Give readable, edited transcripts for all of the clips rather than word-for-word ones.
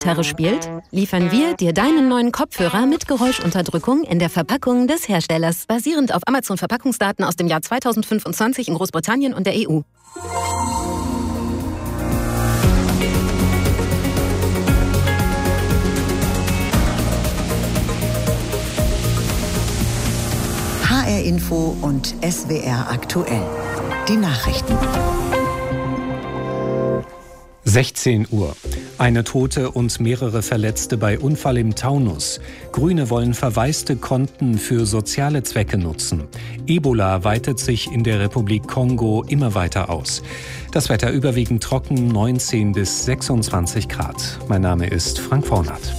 Gitarre spielt, liefern wir dir deinen neuen Kopfhörer mit Geräuschunterdrückung in der Verpackung des Herstellers, basierend auf Amazon-Verpackungsdaten aus dem Jahr 2025 in Großbritannien und der EU. HR Info und SWR aktuell. Die Nachrichten. 16 Uhr. Eine Tote und mehrere Verletzte bei Unfall im Taunus. Grüne wollen verwaiste Konten für soziale Zwecke nutzen. Ebola weitet sich in der Republik Kongo immer weiter aus. Das Wetter überwiegend trocken, 19 bis 26 Grad. Mein Name ist Frank Vornat.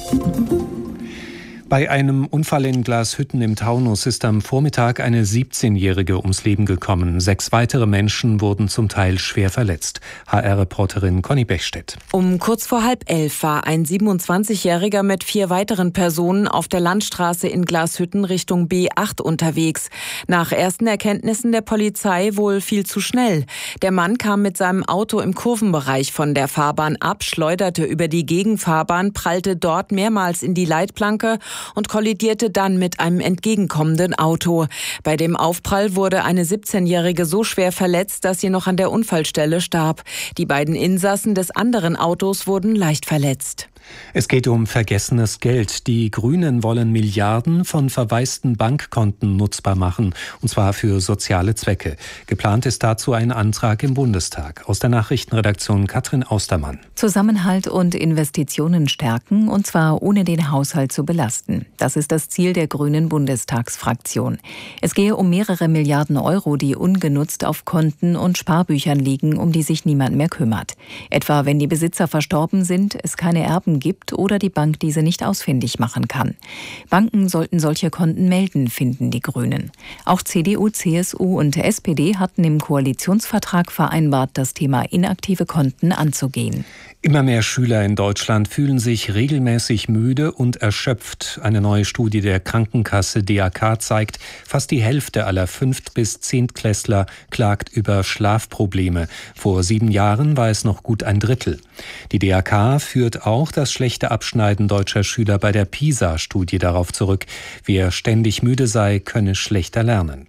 Bei einem Unfall in Glashütten im Taunus ist am Vormittag eine 17-Jährige ums Leben gekommen. 6 weitere Menschen wurden zum Teil schwer verletzt. HR-Reporterin Conny Bechstedt. Um kurz vor 10:30 war ein 27-Jähriger mit 4 weiteren Personen auf der Landstraße in Glashütten Richtung B8 unterwegs. Nach ersten Erkenntnissen der Polizei wohl viel zu schnell. Der Mann kam mit seinem Auto im Kurvenbereich von der Fahrbahn ab, schleuderte über die Gegenfahrbahn, prallte dort mehrmals in die Leitplanke und kollidierte dann mit einem entgegenkommenden Auto. Bei dem Aufprall wurde eine 17-Jährige so schwer verletzt, dass sie noch an der Unfallstelle starb. Die beiden Insassen des anderen Autos wurden leicht verletzt. Es geht um vergessenes Geld. Die Grünen wollen Milliarden von verwaisten Bankkonten nutzbar machen, und zwar für soziale Zwecke. Geplant ist dazu ein Antrag im Bundestag. Aus der Nachrichtenredaktion Katrin Austermann. Zusammenhalt und Investitionen stärken, und zwar ohne den Haushalt zu belasten. Das ist das Ziel der Grünen Bundestagsfraktion. Es gehe um mehrere Milliarden Euro, die ungenutzt auf Konten und Sparbüchern liegen, um die sich niemand mehr kümmert. Etwa wenn die Besitzer verstorben sind, es keine Erben gibt oder die Bank diese nicht ausfindig machen kann. Banken sollten solche Konten melden, finden die Grünen. Auch CDU, CSU und SPD hatten im Koalitionsvertrag vereinbart, das Thema inaktive Konten anzugehen. Immer mehr Schüler in Deutschland fühlen sich regelmäßig müde und erschöpft. Eine neue Studie der Krankenkasse DAK zeigt, fast die Hälfte aller 5- bis 10-Klässler klagt über Schlafprobleme. Vor 7 Jahren war es noch gut ein Drittel. Die DAK führt auch das schlechte Abschneiden deutscher Schüler bei der PISA-Studie darauf zurück. Wer ständig müde sei, könne schlechter lernen.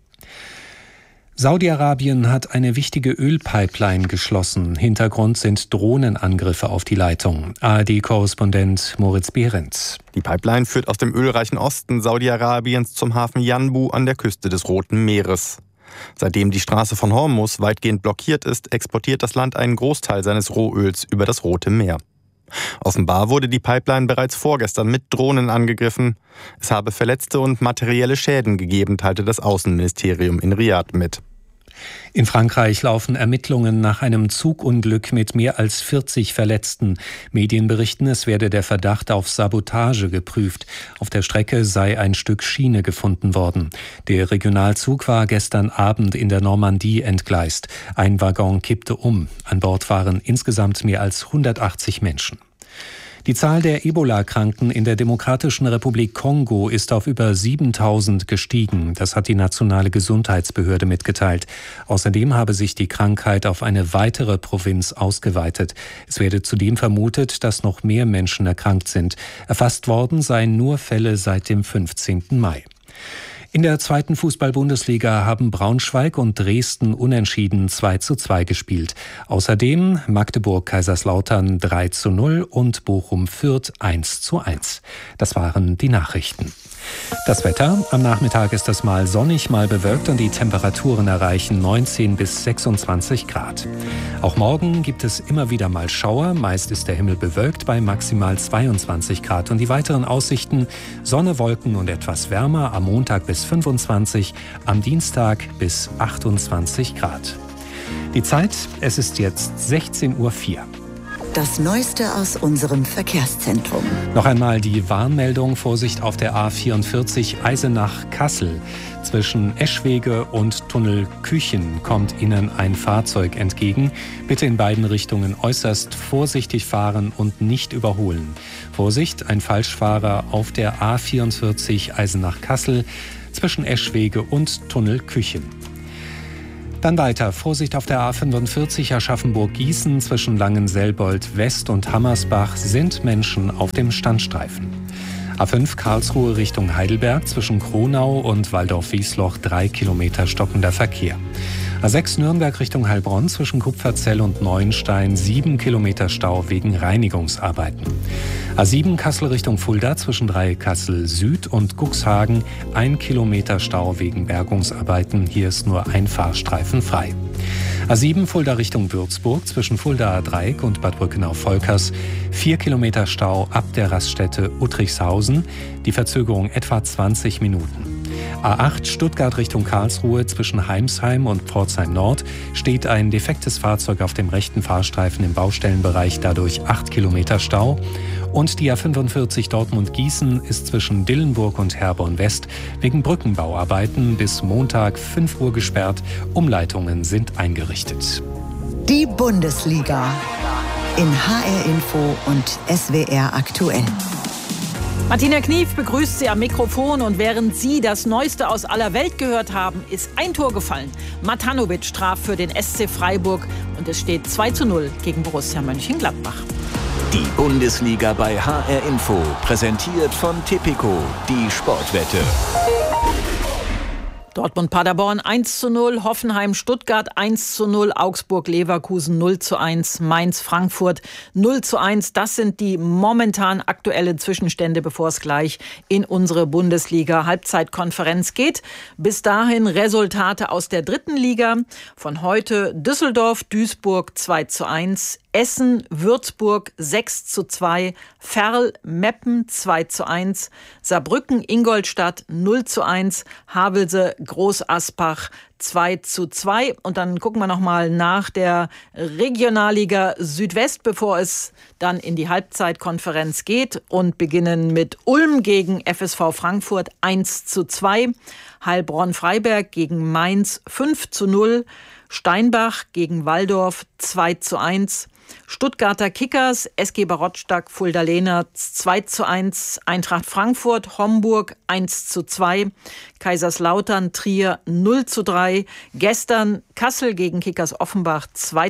Saudi-Arabien hat eine wichtige Ölpipeline geschlossen. Hintergrund sind Drohnenangriffe auf die Leitung. ARD-Korrespondent Moritz Behrendt. Die Pipeline führt aus dem ölreichen Osten Saudi-Arabiens zum Hafen Yanbu an der Küste des Roten Meeres. Seitdem die Straße von Hormuz weitgehend blockiert ist, exportiert das Land einen Großteil seines Rohöls über das Rote Meer. Offenbar wurde die Pipeline bereits vorgestern mit Drohnen angegriffen. Es habe Verletzte und materielle Schäden gegeben, teilte das Außenministerium in Riad mit. In Frankreich laufen Ermittlungen nach einem Zugunglück mit mehr als 40 Verletzten. Medien berichten, es werde der Verdacht auf Sabotage geprüft. Auf der Strecke sei ein Stück Schiene gefunden worden. Der Regionalzug war gestern Abend in der Normandie entgleist. Ein Waggon kippte um. An Bord waren insgesamt mehr als 180 Menschen. Die Zahl der Ebola-Kranken in der Demokratischen Republik Kongo ist auf über 7.000 gestiegen. Das hat die nationale Gesundheitsbehörde mitgeteilt. Außerdem habe sich die Krankheit auf eine weitere Provinz ausgeweitet. Es werde zudem vermutet, dass noch mehr Menschen erkrankt sind. Erfasst worden seien nur Fälle seit dem 15. Mai. In der 2. Fußball-Bundesliga haben Braunschweig und Dresden unentschieden 2:2 gespielt. Außerdem Magdeburg-Kaiserslautern 3:0 und Bochum-Fürth 1:1. Das waren die Nachrichten. Das Wetter: Am Nachmittag ist es mal sonnig, mal bewölkt und die Temperaturen erreichen 19 bis 26 Grad. Auch morgen gibt es immer wieder mal Schauer, meist ist der Himmel bewölkt bei maximal 22 Grad. Und die weiteren Aussichten: Sonne, Wolken und etwas wärmer, am Montag bis 25, am Dienstag bis 28 Grad. Die Zeit: Es ist jetzt 16:04 Uhr. Das Neueste aus unserem Verkehrszentrum. Noch einmal die Warnmeldung: Vorsicht auf der A44 Eisenach-Kassel. Zwischen Eschwege und Tunnel Küchen kommt Ihnen ein Fahrzeug entgegen. Bitte in beiden Richtungen äußerst vorsichtig fahren und nicht überholen. Vorsicht, ein Falschfahrer auf der A44 Eisenach-Kassel zwischen Eschwege und Tunnel Küchen. Dann weiter. Vorsicht auf der A45 Aschaffenburg-Gießen zwischen Langenselbold West und Hammersbach sind Menschen auf dem Standstreifen. A5 Karlsruhe Richtung Heidelberg zwischen Kronau und Waldorf-Wiesloch 3 Kilometer stockender Verkehr. A6 Nürnberg Richtung Heilbronn zwischen Kupferzell und Neuenstein 7 Kilometer Stau wegen Reinigungsarbeiten. A7 Kassel Richtung Fulda zwischen Kassel Süd und Cuxhagen 1 Kilometer Stau wegen Bergungsarbeiten. Hier ist nur ein Fahrstreifen frei. A7 Fulda Richtung Würzburg zwischen Fuldaer Dreieck und Bad Brückenau-Volkers 4 Kilometer Stau ab der Raststätte Uttrichshausen. Die Verzögerung etwa 20 Minuten. A8 Stuttgart Richtung Karlsruhe zwischen Heimsheim und Pforzheim Nord steht ein defektes Fahrzeug auf dem rechten Fahrstreifen im Baustellenbereich, dadurch 8 Kilometer Stau. Und die A45 Dortmund-Gießen ist zwischen Dillenburg und Herborn West wegen Brückenbauarbeiten bis Montag 5 Uhr gesperrt. Umleitungen sind eingerichtet. Die Bundesliga in HR Info und SWR aktuell. Martina Knief begrüßt Sie am Mikrofon und während Sie das Neueste aus aller Welt gehört haben, ist ein Tor gefallen. Matanovic traf für den SC Freiburg und es steht 2:0 gegen Borussia Mönchengladbach. Die Bundesliga bei HR Info, präsentiert von Tipico, die Sportwette. Dortmund-Paderborn 1:0, Hoffenheim-Stuttgart 1:0, Augsburg-Leverkusen 0:1, Mainz-Frankfurt 0:1. Das sind die momentan aktuellen Zwischenstände, bevor es gleich in unsere Bundesliga-Halbzeitkonferenz geht. Bis dahin Resultate aus der dritten Liga. Von heute Düsseldorf-Duisburg 2:1, Essen-Würzburg 6:2, Verl-Meppen 2:1, Saarbrücken-Ingolstadt 0:1, Havelse-Groß-Asbach 2:2. Und dann gucken wir nochmal nach der Regionalliga Südwest, bevor es dann in die Halbzeitkonferenz geht, und beginnen mit Ulm gegen FSV Frankfurt 1:2, Heilbronn-Freiberg gegen Mainz 5:0, Steinbach gegen Waldorf 2:1, Stuttgarter Kickers, SG Barottstadt Fulda-Lehner 2:1, Eintracht Frankfurt, Homburg 1:2, Kaiserslautern, Trier 0:3, gestern Kassel gegen Kickers Offenbach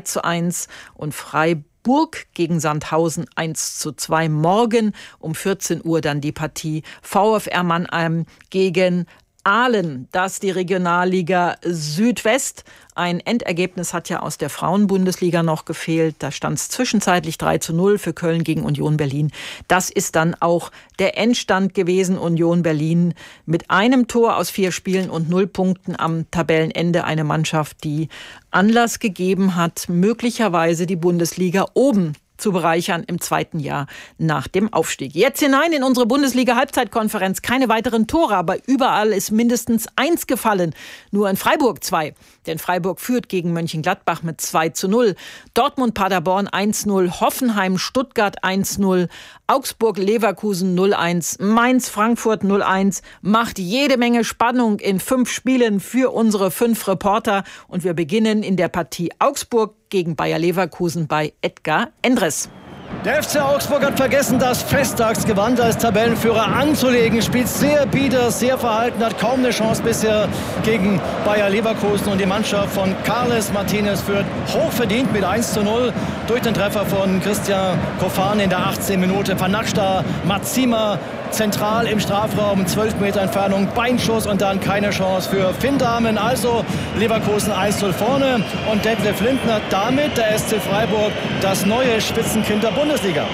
2:1 und Freiburg gegen Sandhausen 1:2. Morgen um 14 Uhr dann die Partie VfR Mannheim gegen Aalen. Das die Regionalliga Südwest. Ein Endergebnis hat ja aus der Frauenbundesliga noch gefehlt. Da stand es zwischenzeitlich 3:0 für Köln gegen Union Berlin. Das ist dann auch der Endstand gewesen. Union Berlin mit einem Tor aus 4 Spielen und 0 Punkten am Tabellenende. Eine Mannschaft, die Anlass gegeben hat, möglicherweise die Bundesliga oben zu bereichern im zweiten Jahr nach dem Aufstieg. Jetzt hinein in unsere Bundesliga-Halbzeitkonferenz. Keine weiteren Tore, aber überall ist mindestens 1 gefallen. Nur in Freiburg 2. Denn Freiburg führt gegen Mönchengladbach mit 2:0. Dortmund-Paderborn 1:0. Hoffenheim-Stuttgart 1:0. Augsburg-Leverkusen 0:1. Mainz-Frankfurt 0:1. Macht jede Menge Spannung in 5 Spielen für unsere 5 Reporter. Und wir beginnen in der Partie Augsburg gegen Bayer Leverkusen bei Edgar Endres. Der FC Augsburg hat vergessen, das Festtagsgewand als Tabellenführer anzulegen. Spielt sehr bieder, sehr verhalten, hat kaum eine Chance bisher gegen Bayer Leverkusen. Und die Mannschaft von Carles Martinez führt hochverdient mit 1:0 durch den Treffer von Christian Kofan in der 18. Minute. Vanatscht da Matsima zentral im Strafraum, 12 Meter Entfernung, Beinschuss und dann keine Chance für Finn Dahmen. Also Leverkusen 1:0 vorne und Detlef Lindner, damit der SC Freiburg das neue Spitzenkind der Bundesliga.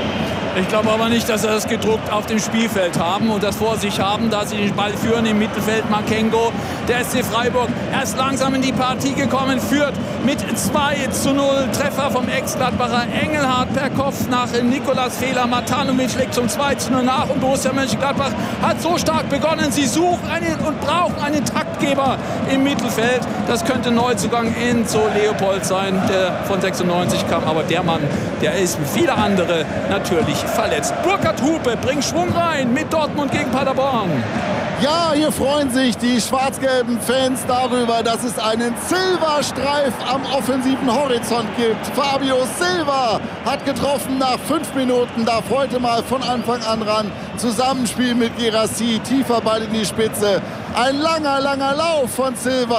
Ich glaube aber nicht, dass sie das gedruckt auf dem Spielfeld haben und das vor sich haben, da sie den Ball führen im Mittelfeld. Makengo, der SC Freiburg, erst langsam in die Partie gekommen, führt mit 2:0. Treffer vom Ex-Gladbacher Engelhardt per Kopf nach Nikolas Fehler. Matanovic legt zum 2:0 nach und Borussia Mönchengladbach hat so stark begonnen. Sie suchen und brauchen einen Taktgeber im Mittelfeld. Das könnte Neuzugang Enzo Leopold sein, der von 96 kam. Aber der Mann, der ist wie viele andere natürlich verletzt. Burkhard Hupe bringt Schwung rein mit Dortmund gegen Paderborn. Ja, hier freuen sich die schwarz-gelben Fans darüber, dass es einen Silva-Streif am offensiven Horizont gibt. Fabio Silva hat getroffen nach 5 Minuten, darf heute mal von Anfang an ran. Zusammenspiel mit Guirassy, tiefer Ball in die Spitze. Ein langer Lauf von Silva.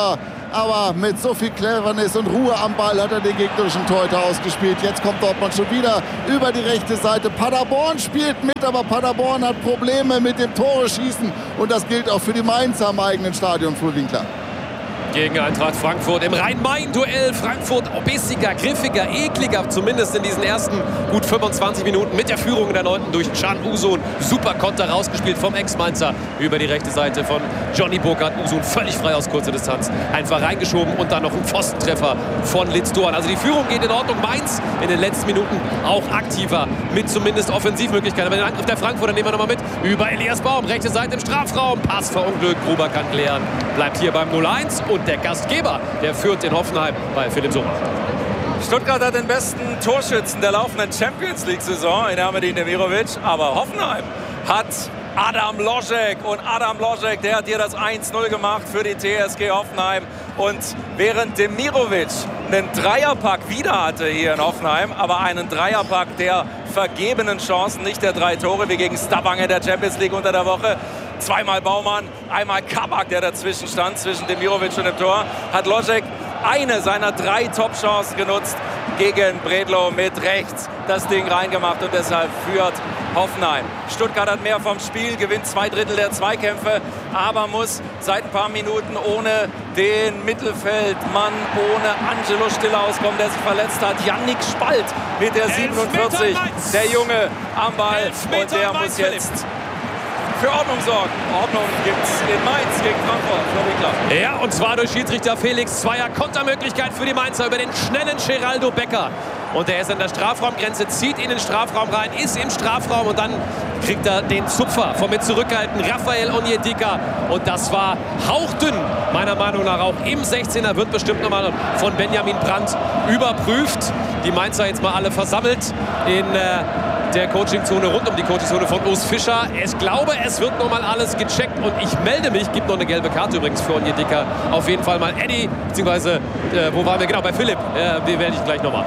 aber mit so viel Cleverness und Ruhe am Ball hat er den gegnerischen Torhüter ausgespielt. Jetzt kommt Dortmund schon wieder über die rechte Seite. Paderborn spielt mit, aber Paderborn hat Probleme mit dem Tore-Schießen und das gilt auch für die Mainzer am eigenen Stadion, Flo Winkler. Gegen Eintracht Frankfurt im Rhein-Main-Duell. Frankfurt bissiger, griffiger, ekliger, zumindest in diesen ersten gut 25 Minuten mit der Führung in der 9. durch Can Uzun. Super Konter rausgespielt vom Ex-Mainzer über die rechte Seite von Johnny Burkhardt. Uzun völlig frei aus kurzer Distanz. Einfach reingeschoben und dann noch ein Pfostentreffer von Litz Doan. Also die Führung geht in Ordnung. Mainz in den letzten Minuten auch aktiver mit zumindest Offensivmöglichkeiten. Aber den Angriff der Frankfurter nehmen wir nochmal mit. Über Elias Baum, rechte Seite im Strafraum. Pass verunglückt. Gruber kann klären. Bleibt hier beim 0-1 und der Gastgeber, der führt in Hoffenheim bei Philipp Sommer. Stuttgart hat den besten Torschützen der laufenden Champions-League-Saison in Ermedin Demirovic, aber Hoffenheim hat Adam Loschek und Adam Loschek, der hat hier das 1-0 gemacht für die TSG Hoffenheim und während Demirovic einen Dreierpack wieder hatte hier in Hoffenheim, aber einen Dreierpack der vergebenen Chancen, nicht der 3 Tore wie gegen Stavanger in der Champions League unter der Woche. Zweimal Baumann, einmal Kabak, der dazwischen stand, zwischen Demirovic und dem Tor, hat Loschek eine seiner 3 Top-Chancen genutzt gegen Bredlow mit rechts das Ding reingemacht und deshalb führt Hoffenheim. Stuttgart hat mehr vom Spiel, gewinnt 2/3 der Zweikämpfe, aber muss seit ein paar Minuten ohne den Mittelfeldmann, ohne Angelo Stiller auskommen, der sich verletzt hat. Yannick Spalt mit der 47, der Junge am Ball und der muss jetzt für Ordnung sorgen. Ordnung gibt's in Mainz gegen Frankfurt. Ja, und zwar durch Schiedsrichter Felix Zweier. Kontermöglichkeit für die Mainzer über den schnellen Geraldo Becker. Und der ist an der Strafraumgrenze, zieht in den Strafraum rein, ist im Strafraum und dann kriegt er den Zupfer vom mit zurückgehalten Rafael Onyedika. Und das war hauchdünn, meiner Meinung nach auch im 16er, wird bestimmt nochmal von Benjamin Brandt überprüft. Die Mainzer jetzt mal alle versammelt in der Coachingzone, rund um die Coachingzone von Urs Fischer. Ich glaube, es wird nochmal alles gecheckt und ich melde mich, gibt noch eine gelbe Karte übrigens für Onyedika. Auf jeden Fall mal Eddie, beziehungsweise, wo waren wir? Genau, bei Philipp, die werde ich gleich nochmal.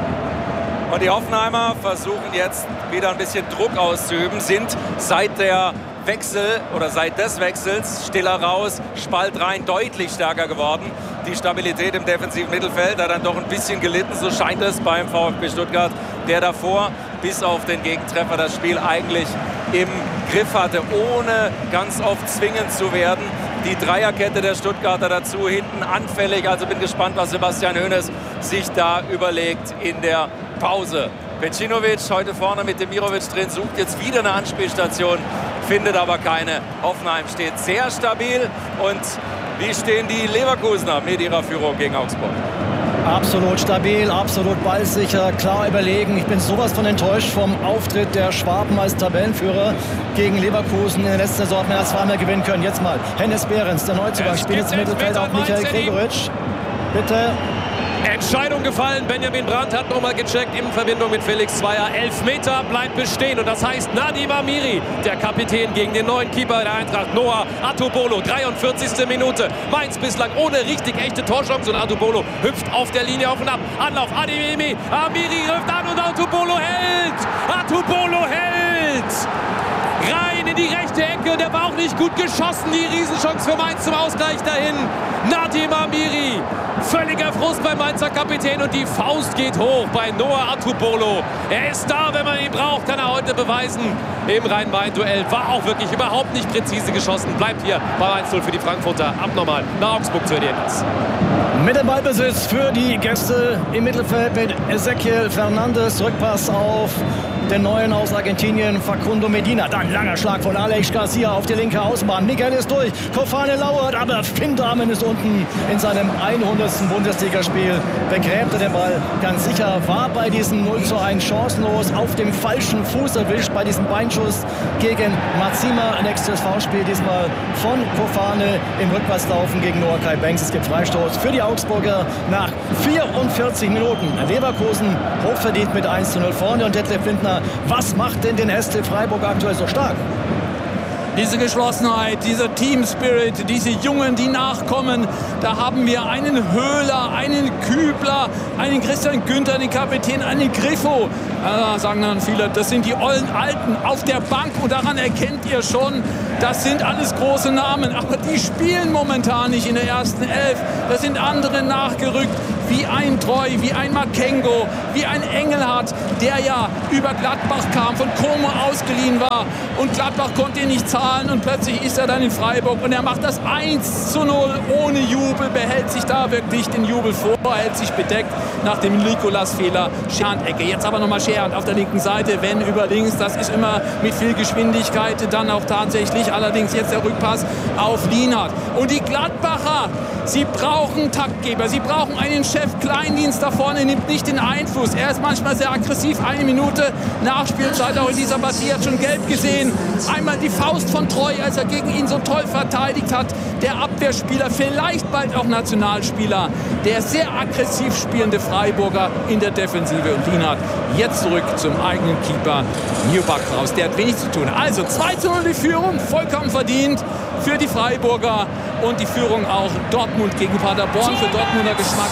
Und die Hoffenheimer versuchen jetzt wieder ein bisschen Druck auszuüben, sind seit der Wechsel oder seit des Wechsels Stiller raus, Spalt rein, deutlich stärker geworden. Die Stabilität im defensiven Mittelfeld hat dann doch ein bisschen gelitten, so scheint es beim VfB Stuttgart, der davor bis auf den Gegentreffer das Spiel eigentlich im Griff hatte, ohne ganz oft zwingend zu werden. Die Dreierkette der Stuttgarter dazu, hinten anfällig. Also bin gespannt, was Sebastian Hoeneß sich da überlegt in der Pause. Pecinovic heute vorne mit Demirovic drin, sucht jetzt wieder eine Anspielstation, findet aber keine. Hoffenheim steht sehr stabil. Und wie stehen die Leverkusener mit ihrer Führung gegen Augsburg? Absolut stabil, absolut ballsicher, klar überlegen. Ich bin sowas von enttäuscht vom Auftritt der Schwaben als Tabellenführer gegen Leverkusen in der letzten Saison. Mehr als zweimal gewinnen können. Jetzt mal Hennes Behrens, der Neuzugang, spielt jetzt im Mittelfeld auf Michael Gregoritsch. Bitte. Entscheidung gefallen. Benjamin Brandt hat nochmal gecheckt in Verbindung mit Felix Zweier. Elfmeter bleibt bestehen. Und das heißt Nadim Amiri, der Kapitän gegen den neuen Keeper der Eintracht, Noah Atubolo. 43. Minute. Mainz bislang ohne richtig echte Torchance. Und Atubolo hüpft auf der Linie auf und ab. Anlauf, Adeyemi. Amiri rüft an und Atubolo hält. Atubolo hält. Rein in die rechte Ecke. Der war auch nicht gut geschossen. Die Riesenchance für Mainz zum Ausgleich dahin. Nadim Amiri. Völliger Frust beim Mainzer Kapitän und die Faust geht hoch bei Noah Atubolo. Er ist da, wenn man ihn braucht, kann er heute beweisen. Im Rhein-Main-Duell war auch wirklich überhaupt nicht präzise geschossen. Bleibt hier bei 1-0 für die Frankfurter. Abnormal nach Augsburg zu Edienas. Mit dem Ballbesitz für die Gäste im Mittelfeld mit Ezequiel Fernandes. Rückpass auf den Neuen aus Argentinien, Facundo Medina. Dann langer Schlag von Alex Garcia auf die linke Außenbahn. Miguel ist durch, Kofane lauert, aber Findamen ist unten in seinem 100. Bundesligaspiel. Begräbt er den Ball ganz sicher, war bei diesem 0:1 chancenlos, auf dem falschen Fuß erwischt bei diesem Beinschuss gegen Mazima. Nächstes V-Spiel diesmal von Kofane im Rückpasslaufen gegen Noah Kai Banks. Es gibt Freistoß für die Augsburger nach 44 Minuten. Leverkusen hochverdient mit 1:0 vorne und Detlef Lindner. Was macht denn den SC Freiburg aktuell so stark? diese Geschlossenheit, dieser Team-Spirit, diese Jungen, die nachkommen. Da haben wir einen Höhler, einen Kübler, einen Christian Günther, den Kapitän, einen Griffo. Sagen dann viele, das sind die ollen Alten auf der Bank. Und daran erkennt ihr schon, das sind alles große Namen. Aber die spielen momentan nicht in der ersten Elf. Da sind andere nachgerückt, wie ein Treu, wie ein Makengo, wie ein Engelhardt, der ja über Gladbach kam, von Como ausgeliehen war. Und Gladbach konnte ihn nicht zahlen und plötzlich ist er dann in Freiburg und er macht das 1:0 ohne Jubel, behält sich da wirklich den Jubel vor, hält sich bedeckt nach dem Nikolas-Fehler. Scherand-Ecke, jetzt aber nochmal Scherand auf der linken Seite, wenn über links, das ist immer mit viel Geschwindigkeit, dann auch tatsächlich, allerdings jetzt der Rückpass auf Lienhardt. Und die Gladbacher, sie brauchen Taktgeber, sie brauchen einen Chef. Kleindienst da vorne nimmt nicht den Einfluss. Er ist manchmal sehr aggressiv. 1 Minute Nachspielzeit auch in dieser Partie, hat schon gelb gesehen. Einmal die Faust von Treu, als er gegen ihn so toll verteidigt hat. Der Abwehrspieler, vielleicht bald auch Nationalspieler. Der sehr aggressiv spielende Freiburger in der Defensive. Und Lienhardt jetzt zurück zum eigenen Keeper Newbach raus. Der hat wenig zu tun. Also 2:0 die Führung, vollkommen verdient für die Freiburger. Und die Führung auch Dortmund gegen Paderborn für Dortmunder Geschmack.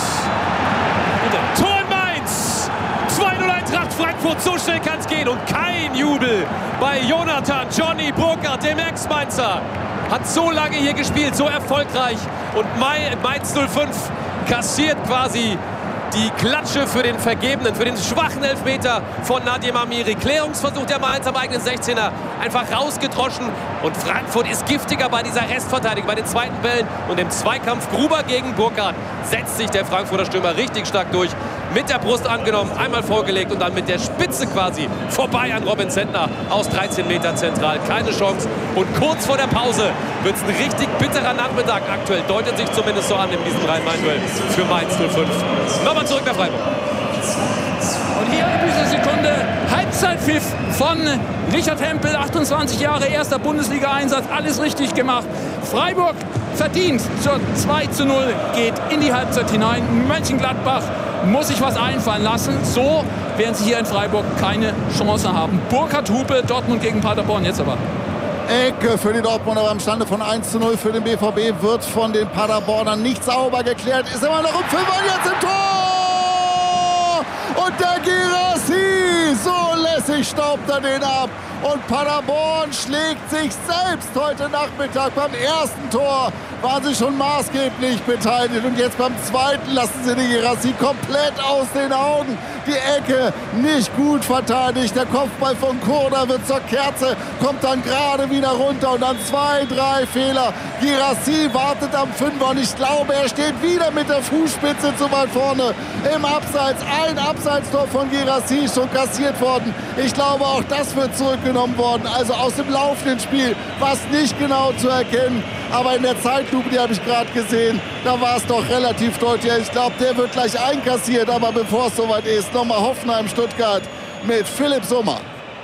Tor in Mainz! 2:0 Eintracht Frankfurt, so schnell kann es gehen. Und kein Jubel bei Jonathan Johnny Burkhardt, dem Ex-Mainzer. Hat so lange hier gespielt, so erfolgreich. Und Mainz 05 kassiert quasi die Klatsche für den vergebenen, für den schwachen Elfmeter von Nadim Amiri. Klärungsversuch der Mainz am eigenen 16er. Einfach rausgedroschen. Und Frankfurt ist giftiger bei dieser Restverteidigung, bei den zweiten Bällen. Und im Zweikampf Gruber gegen Burkhardt setzt sich der Frankfurter Stürmer richtig stark durch. Mit der Brust angenommen, einmal vorgelegt und dann mit der Spitze quasi vorbei an Robin Zentner aus 13 Metern zentral. Keine Chance. Und kurz vor der Pause wird es ein richtig bitterer Nachmittag aktuell. Deutet sich zumindest so an in diesem Rhein-Main-Duell für Mainz 05. Nochmal zurück nach Freiburg. Und hier in dieser Sekunde Halbzeitpfiff von Richard Hempel, 28 Jahre, erster Bundesliga-Einsatz, alles richtig gemacht. Freiburg verdient zur 2:0, geht in die Halbzeit hinein. Mönchengladbach muss sich was einfallen lassen. So werden sie hier in Freiburg keine Chance haben. Burkhardt, Hupe, Dortmund gegen Paderborn, jetzt aber. Ecke für die Dortmunder beim Stande von 1:0 für den BVB, wird von den Paderbornern nicht sauber geklärt. Ist immer noch um 5 und jetzt im Tor! Und der Guirassy, so lässig staubt er den ab. Und Paderborn schlägt sich selbst heute Nachmittag. Beim ersten Tor waren sie schon maßgeblich beteiligt. Und jetzt beim zweiten lassen sie den Guirassy komplett aus den Augen. Die Ecke nicht gut verteidigt. Der Kopfball von Kurda wird zur Kerze, kommt dann gerade wieder runter. Und dann 2, 3 Fehler. Guirassy wartet am Fünfer. Und ich glaube, er steht wieder mit der Fußspitze zu weit vorne im Abseits. Ein Abseitstor von Guirassy schon kassiert worden. Ich glaube, auch das wird zurückgenommen worden. Also aus dem laufenden Spiel war es nicht genau zu erkennen. Aber in der Zeitlupe, die habe ich gerade gesehen, da war es doch relativ deutlich. Ich glaube, der wird gleich einkassiert. Aber bevor es soweit ist, nochmal Hoffenheim-Stuttgart mit Philipp Sommer.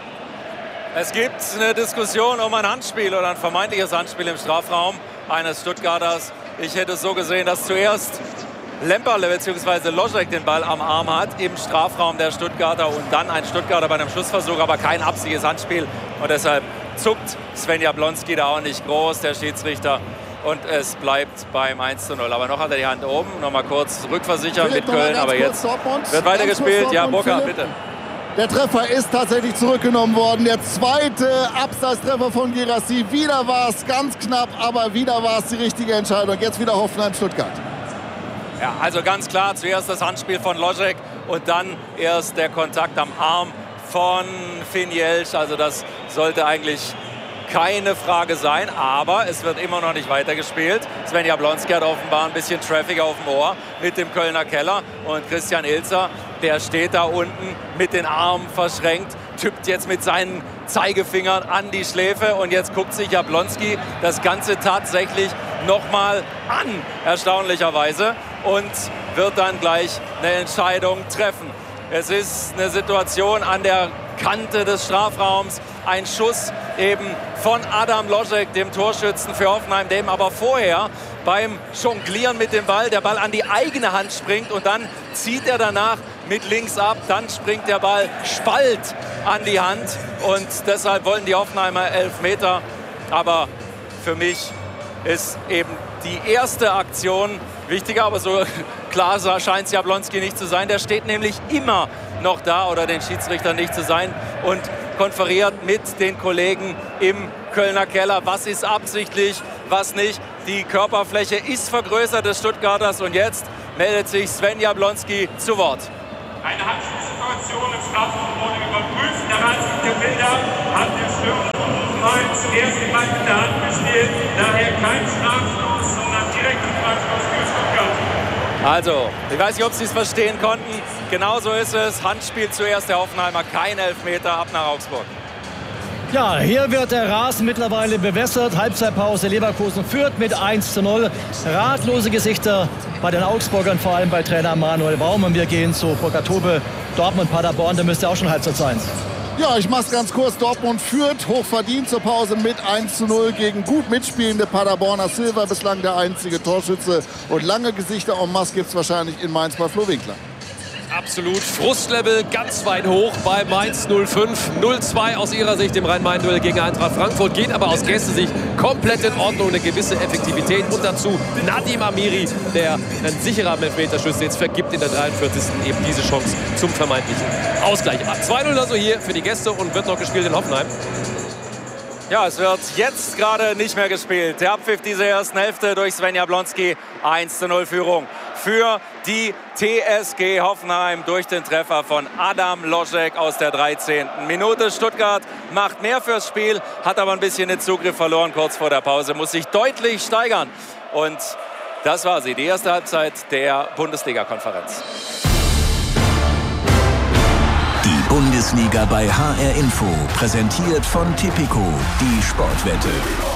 Es gibt eine Diskussion um ein Handspiel oder ein vermeintliches Handspiel im Strafraum eines Stuttgarters. Ich hätte es so gesehen, dass zuerst Lemperle bzw. Loschek den Ball am Arm hat im Strafraum der Stuttgarter und dann ein Stuttgarter bei einem Schussversuch, aber kein absichtliches Handspiel. Und deshalb zuckt Sven Jablonski da auch nicht groß, der Schiedsrichter. Und es bleibt beim 1:0. Aber noch hat er die Hand oben. Noch mal kurz rückversichern mit Köln. Aber jetzt wird weitergespielt. Ja, Burkhardt, bitte. Der Treffer ist tatsächlich zurückgenommen worden. Der zweite Abseitstreffer von Guirassy. Wieder war es ganz knapp, aber wieder war es die richtige Entscheidung. Jetzt wieder Hoffenheim-Stuttgart. Ja, also ganz klar, zuerst das Handspiel von Loschek und dann erst der Kontakt am Arm von Finn Jelsch. Also das sollte eigentlich keine Frage sein, aber es wird immer noch nicht weitergespielt. Sven Jablonski hat offenbar ein bisschen Traffic auf dem Ohr mit dem Kölner Keller und Christian Ilzer, der steht da unten mit den Armen verschränkt, tippt jetzt mit seinen Zeigefingern an die Schläfe und jetzt guckt sich Jablonski das Ganze tatsächlich nochmal an, erstaunlicherweise, und wird dann gleich eine Entscheidung treffen. Es ist eine Situation an der Kante des Strafraums, ein Schuss eben von Adam Loschek, dem Torschützen für Hoffenheim, dem aber vorher beim Jonglieren mit dem Ball der Ball an die eigene Hand springt und dann zieht er danach mit links ab, dann springt der Ball Spalt an die Hand und deshalb wollen die Hoffenheimer Elfmeter Aber für mich ist eben die erste Aktion wichtiger, aber so klar scheint es Jablonski nicht zu sein. Der steht nämlich immer noch da, oder den Schiedsrichter nicht zu sein, und konferiert mit den Kollegen im Kölner Keller. Was ist absichtlich, was nicht? Die Körperfläche ist vergrößert des Stuttgarters, und jetzt meldet sich Sven Jablonski zu Wort. Eine Handschuhsituation im Strafraum wurde überprüft. Der Ansicht der Bilder hat der Stürmer von Mainz erst den Ball mit der Hand gespielt. Daher kein Strafstoß, sondern direkter Freistoß für Stuttgart. Also, ich weiß nicht, ob Sie es verstehen konnten. Genauso ist es. Handspiel zuerst der Hoffenheimer. Kein Elfmeter, ab nach Augsburg. Ja, hier wird der Rasen mittlerweile bewässert. Halbzeitpause, Leverkusen führt mit 1:0. Ratlose Gesichter bei den Augsburgern, vor allem bei Trainer Manuel Baum. Und wir gehen zu Burkhard Tobe, Dortmund, Paderborn. Da müsste auch schon Halbzeit sein. Ja, ich mach's ganz kurz. Dortmund führt hochverdient zur Pause mit 1:0 gegen gut mitspielende Paderborner. Silva bislang der einzige Torschütze. Und lange Gesichter en masse gibt's wahrscheinlich in Mainz bei Flo Winkler. Absolut. Frustlevel ganz weit hoch bei Mainz 05. 0-2 aus ihrer Sicht im Rhein-Main-Duell gegen Eintracht Frankfurt. Geht aber aus Gästesicht komplett in Ordnung. Eine gewisse Effektivität. Und dazu Nadim Amiri, der ein sicherer Elfmeterschütze jetzt vergibt in der 43. eben diese Chance zum vermeintlichen Ausgleich. 2:0 also hier für die Gäste, und wird noch gespielt in Hoffenheim. Ja, es wird jetzt gerade nicht mehr gespielt. Der Abpfiff dieser ersten Hälfte durch Sven Jablonski. 1:0 Führung für die TSG Hoffenheim durch den Treffer von Adam Loschek aus der 13. Minute. Stuttgart macht mehr fürs Spiel, hat aber ein bisschen den Zugriff verloren kurz vor der Pause, muss sich deutlich steigern. Und das war sie, die erste Halbzeit der Bundesliga-Konferenz. Die Bundesliga bei HR Info, präsentiert von Tipico, die Sportwette.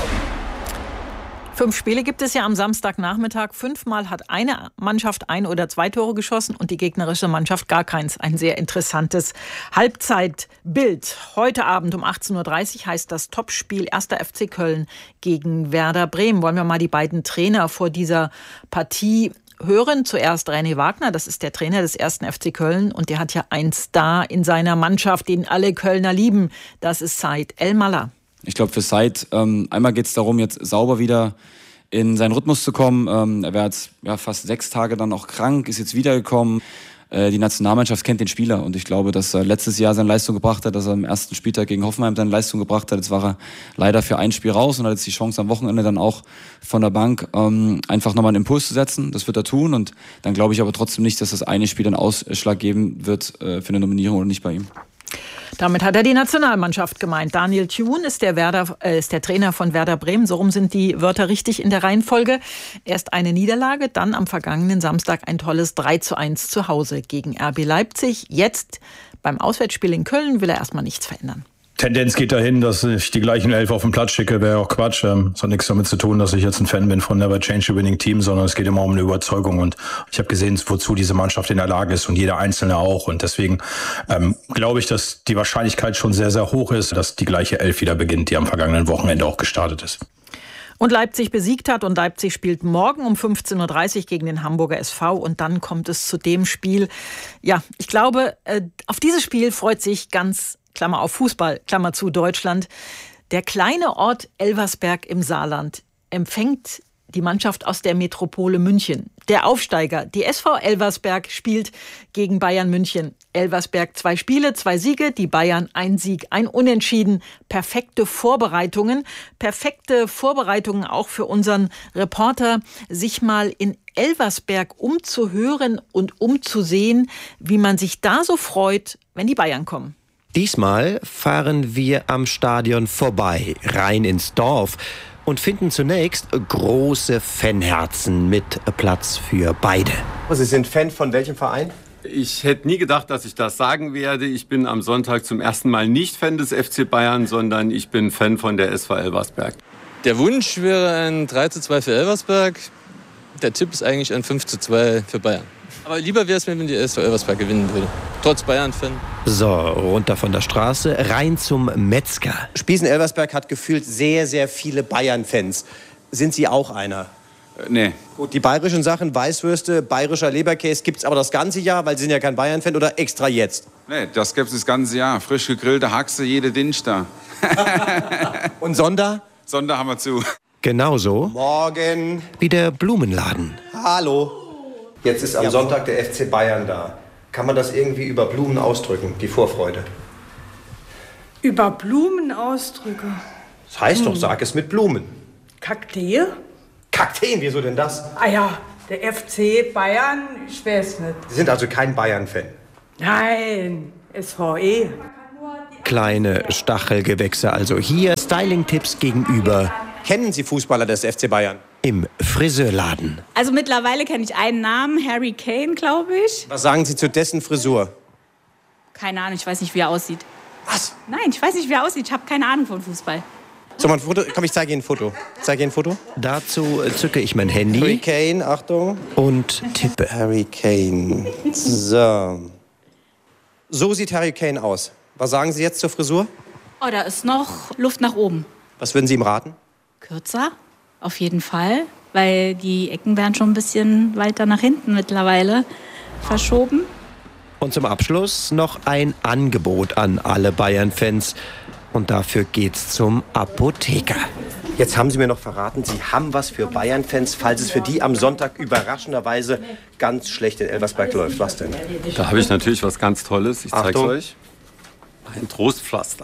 5 Spiele gibt es ja am Samstagnachmittag. 5-mal hat eine Mannschaft 1 oder 2 Tore geschossen und die gegnerische Mannschaft gar keins. Ein sehr interessantes Halbzeitbild. Heute Abend um 18:30 Uhr heißt das Topspiel 1. FC Köln gegen Werder Bremen. Wollen wir mal die beiden Trainer vor dieser Partie hören. Zuerst René Wagner, das ist der Trainer des 1. FC Köln, und der hat ja einen Star in seiner Mannschaft, den alle Kölner lieben. Das ist Said El-Mallah. Ich glaube, für Said einmal geht es darum, jetzt sauber wieder in seinen Rhythmus zu kommen. Er war jetzt fast 6 Tage dann auch krank, ist jetzt wiedergekommen. Die Nationalmannschaft kennt den Spieler, und ich glaube, dass er letztes Jahr seine Leistung gebracht hat, dass er im ersten Spieltag gegen Hoffenheim seine Leistung gebracht hat. Jetzt war er leider für ein Spiel raus und hat jetzt die Chance am Wochenende dann auch von der Bank einfach nochmal einen Impuls zu setzen. Das wird er tun, und dann glaube ich aber trotzdem nicht, dass das eine Spiel dann Ausschlag geben wird für eine Nominierung oder nicht bei ihm. Damit hat er die Nationalmannschaft gemeint. Daniel Thun ist der Trainer von Werder Bremen. So rum sind die Wörter richtig in der Reihenfolge. Erst eine Niederlage, dann am vergangenen Samstag ein tolles 3:1 zu Hause gegen RB Leipzig. Jetzt beim Auswärtsspiel in Köln will er erstmal nichts verändern. Tendenz geht dahin, dass ich die gleichen 11 auf den Platz schicke, wäre auch Quatsch. Das hat nichts damit zu tun, dass ich jetzt ein Fan bin von Never Change a Winning Team, sondern es geht immer um eine Überzeugung, und ich habe gesehen, wozu diese Mannschaft in der Lage ist, und jeder Einzelne auch, und deswegen glaube ich, dass die Wahrscheinlichkeit schon sehr, sehr hoch ist, dass die gleiche 11 wieder beginnt, die am vergangenen Wochenende auch gestartet ist. Und Leipzig besiegt hat, und Leipzig spielt morgen um 15:30 Uhr gegen den Hamburger SV, und dann kommt es zu dem Spiel. Ja, ich glaube, auf dieses Spiel freut sich ganz, Klammer auf Fußball, Klammer zu, Deutschland. Der kleine Ort Elversberg im Saarland empfängt die Mannschaft aus der Metropole München. Der Aufsteiger, die SV Elversberg, spielt gegen Bayern München. Elversberg 2 Spiele, 2 Siege, die Bayern 1 Sieg, 1 Unentschieden. Perfekte Vorbereitungen auch für unseren Reporter, sich mal in Elversberg umzuhören und umzusehen, wie man sich da so freut, wenn die Bayern kommen. Diesmal fahren wir am Stadion vorbei, rein ins Dorf, und finden zunächst große Fanherzen mit Platz für beide. Sie sind Fan von welchem Verein? Ich hätte nie gedacht, dass ich das sagen werde. Ich bin am Sonntag zum ersten Mal nicht Fan des FC Bayern, sondern ich bin Fan von der SV Elversberg. Der Wunsch wäre ein 3:2 für Elversberg. Der Tipp ist eigentlich ein 5:2 für Bayern. Aber lieber wäre es mir, wenn die SV Elversberg gewinnen würde. Trotz Bayern-Fan. So, runter von der Straße, rein zum Metzger. Spiesen-Elversberg hat gefühlt sehr, sehr viele Bayern-Fans. Sind Sie auch einer? Nee. Gut, die bayerischen Sachen, Weißwürste, bayerischer Leberkäse, gibt's aber das ganze Jahr, weil Sie sind ja kein Bayern-Fan, oder extra jetzt? Nee, das gibt's das ganze Jahr. Frisch gegrillte Haxe, jede Dienstag. Und Sonntag? Sonntag haben wir zu. Genauso Morgen. wie der Blumenladen. Hallo. Jetzt ist am Sonntag der FC Bayern da. Kann man das irgendwie über Blumen ausdrücken, die Vorfreude? Über Blumen ausdrücken? Das heißt doch, sag es mit Blumen. Kakteen? Kakteen, wieso denn das? Ah ja, der FC Bayern, ich weiß nicht. Sie sind also kein Bayern-Fan? Nein, SVE. Kleine Stachelgewächse also hier. Styling-Tipps gegenüber. Kennen Sie Fußballer des FC Bayern? Im Friseurladen. Also mittlerweile kenne ich einen Namen, Harry Kane, glaube ich. Was sagen Sie zu dessen Frisur? Keine Ahnung, ich weiß nicht, wie er aussieht. Was? Nein, ich weiß nicht, wie er aussieht. Ich habe keine Ahnung von Fußball. So, mal ein Foto. Komm, ich zeige Ihnen ein Foto. Dazu zücke ich mein Handy. Harry Kane, Achtung. Und tippe. Harry Kane. So sieht Harry Kane aus. Was sagen Sie jetzt zur Frisur? Oh, da ist noch Luft nach oben. Was würden Sie ihm raten? Kürzer, auf jeden Fall. Weil die Ecken werden schon ein bisschen weiter nach hinten mittlerweile verschoben. Und zum Abschluss noch ein Angebot an alle Bayern-Fans. Und dafür geht's zum Apotheker. Jetzt haben Sie mir noch verraten, Sie haben was für Bayern-Fans, falls es für die am Sonntag überraschenderweise ganz schlecht in Elversberg läuft. Was denn? Da habe ich natürlich was ganz Tolles. Ich zeige es euch. Ein Trostpflaster.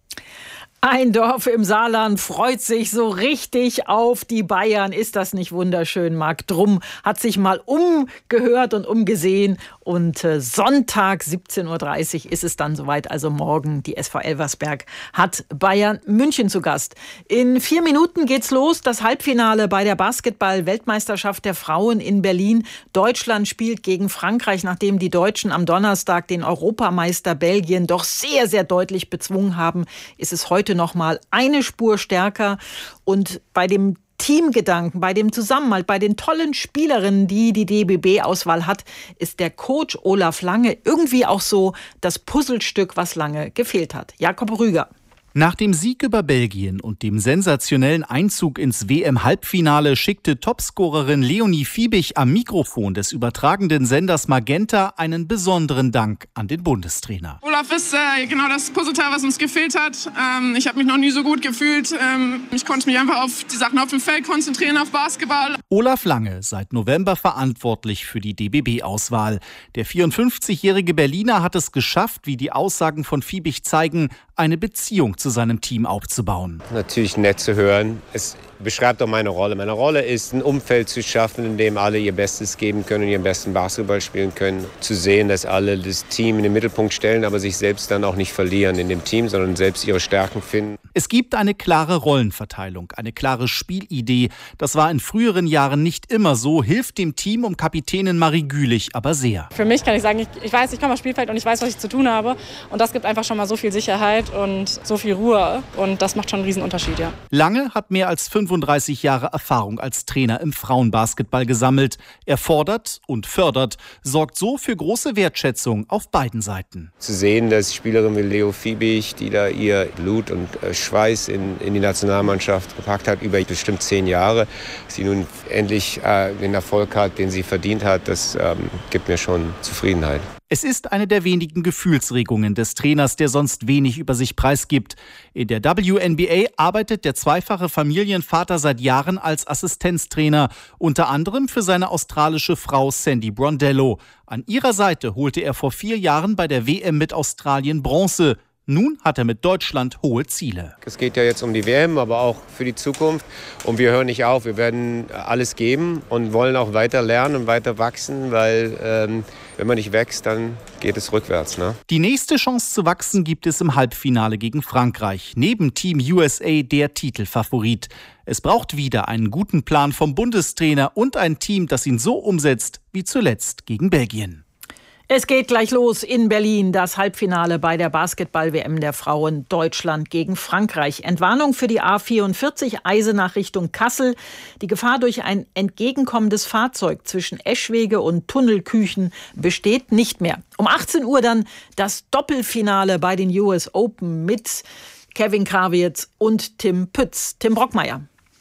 Ein Dorf im Saarland freut sich so richtig auf die Bayern. Ist das nicht wunderschön? Marc Drum hat sich mal umgehört und umgesehen. Und Sonntag 17.30 Uhr ist es dann soweit. Also morgen, die SV Elversberg hat Bayern München zu Gast. In 4 Minuten geht's los. Das Halbfinale bei der Basketball-Weltmeisterschaft der Frauen in Berlin. Deutschland spielt gegen Frankreich, nachdem die Deutschen am Donnerstag den Europameister Belgien doch sehr, sehr deutlich bezwungen haben. Ist es heute noch mal eine Spur stärker. Und bei dem Teamgedanken, bei dem Zusammenhalt, bei den tollen Spielerinnen, die die DBB-Auswahl hat, ist der Coach Olaf Lange irgendwie auch so das Puzzlestück, was lange gefehlt hat. Jakob Rüger. Nach dem Sieg über Belgien und dem sensationellen Einzug ins WM-Halbfinale schickte Topscorerin Leonie Fiebig am Mikrofon des übertragenden Senders Magenta einen besonderen Dank an den Bundestrainer. Olaf ist genau das Puzzleteil, was uns gefehlt hat. Ich habe mich noch nie so gut gefühlt. Ich konnte mich einfach auf die Sachen auf dem Feld konzentrieren, auf Basketball. Olaf Lange, seit November verantwortlich für die DBB-Auswahl. Der 54-jährige Berliner hat es geschafft, wie die Aussagen von Fiebig zeigen, eine Beziehung zu seinem Team aufzubauen. Natürlich nett zu hören. Es beschreibt auch meine Rolle. Meine Rolle ist, ein Umfeld zu schaffen, in dem alle ihr Bestes geben können und ihren besten Basketball spielen können. Zu sehen, dass alle das Team in den Mittelpunkt stellen, aber sich selbst dann auch nicht verlieren in dem Team, sondern selbst ihre Stärken finden. Es gibt eine klare Rollenverteilung, eine klare Spielidee. Das war in früheren Jahren nicht immer so, hilft dem Team um Kapitänin Marie Gülich aber sehr. Für mich kann ich sagen, ich weiß, ich komme aufs Spielfeld und ich weiß, was ich zu tun habe. Und das gibt einfach schon mal so viel Sicherheit und so viel Ruhe. Und das macht schon einen riesen Unterschied, ja. Lange hat mehr als 35 Jahre Erfahrung als Trainer im Frauenbasketball gesammelt. Er fordert und fördert, sorgt so für große Wertschätzung auf beiden Seiten. Zu sehen, dass Spielerin wie Leo Fiebig, die da ihr Blut und Schweiß in die Nationalmannschaft gepackt hat, über bestimmt 10 Jahre, sie nun endlich den Erfolg hat, den sie verdient hat, das gibt mir schon Zufriedenheit. Es ist eine der wenigen Gefühlsregungen des Trainers, der sonst wenig über sich preisgibt. In der WNBA arbeitet der zweifache Familienvater seit Jahren als Assistenztrainer, unter anderem für seine australische Frau Sandy Brondello. An ihrer Seite holte er vor 4 Jahren bei der WM mit Australien Bronze. Nun hat er mit Deutschland hohe Ziele. Es geht ja jetzt um die WM, aber auch für die Zukunft. Und wir hören nicht auf. Wir werden alles geben und wollen auch weiter lernen und weiter wachsen, weil wenn man nicht wächst, dann geht es rückwärts. Ne? Die nächste Chance zu wachsen gibt es im Halbfinale gegen Frankreich. Neben Team USA der Titelfavorit. Es braucht wieder einen guten Plan vom Bundestrainer und ein Team, das ihn so umsetzt wie zuletzt gegen Belgien. Es geht gleich los in Berlin, das Halbfinale bei der Basketball-WM der Frauen, Deutschland gegen Frankreich. Entwarnung für die A44 Eisenach Richtung Kassel. Die Gefahr durch ein entgegenkommendes Fahrzeug zwischen Eschwege und Tunnelküchen besteht nicht mehr. Um 18 Uhr dann das Doppelfinale bei den US Open mit Kevin Krawietz und Tim Pütz. Tim Brockmeier.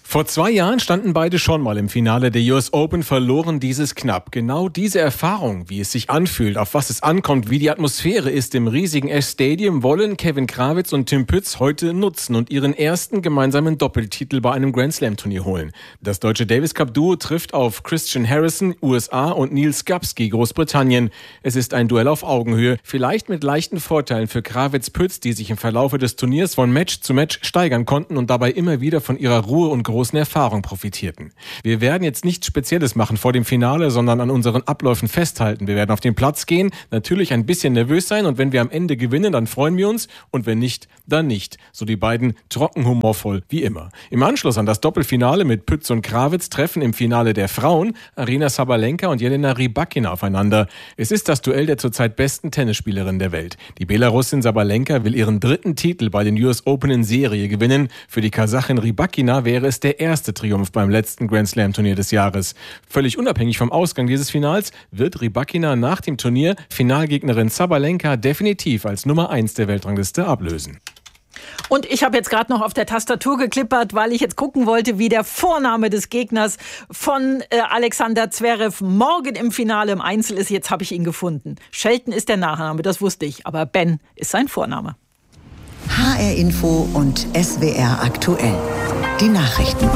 Vor 2 Jahren standen beide schon mal im Finale der US Open, verloren dieses knapp. Genau diese Erfahrung, wie es sich anfühlt, auf was es ankommt, wie die Atmosphäre ist im riesigen Ash-Stadium, wollen Kevin Krawitz und Tim Pütz heute nutzen und ihren ersten gemeinsamen Doppeltitel bei einem Grand-Slam-Turnier holen. Das deutsche Davis-Cup-Duo trifft auf Christian Harrison, USA, und Neil Skapski, Großbritannien. Es ist ein Duell auf Augenhöhe, vielleicht mit leichten Vorteilen für Krawitz-Pütz, die sich im Verlaufe des Turniers von Match zu Match steigern konnten und dabei immer wieder von ihrer Ruhe und großen Erfahrung profitierten. Wir werden jetzt nichts Spezielles machen vor dem Finale, sondern an unseren Abläufen festhalten. Wir werden auf den Platz gehen, natürlich ein bisschen nervös sein, und wenn wir am Ende gewinnen, dann freuen wir uns, und wenn nicht, dann nicht. So die beiden trocken humorvoll wie immer. Im Anschluss an das Doppelfinale mit Pütz und Krawitz treffen im Finale der Frauen Aryna Sabalenka und Jelena Rybakina aufeinander. Es ist das Duell der zurzeit besten Tennisspielerin der Welt. Die Belarusin Sabalenka will ihren 3. Titel bei den US Open in Serie gewinnen. Für die Kasachin Rybakina wäre es der erste Triumph beim letzten Grand-Slam-Turnier des Jahres. Völlig unabhängig vom Ausgang dieses Finals wird Rybakina nach dem Turnier Finalgegnerin Sabalenka definitiv als Nummer 1 der Weltrangliste ablösen. Und ich habe jetzt gerade noch auf der Tastatur geklippert, weil ich jetzt gucken wollte, wie der Vorname des Gegners von Alexander Zverev morgen im Finale im Einzel ist. Jetzt habe ich ihn gefunden. Shelton ist der Nachname, das wusste ich, aber Ben ist sein Vorname. HR Info und SWR aktuell. Die Nachrichten.